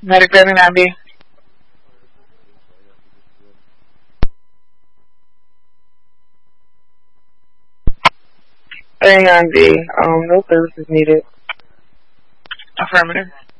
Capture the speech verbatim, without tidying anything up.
Medical and B. A and B. Um, no services needed. Affirmative.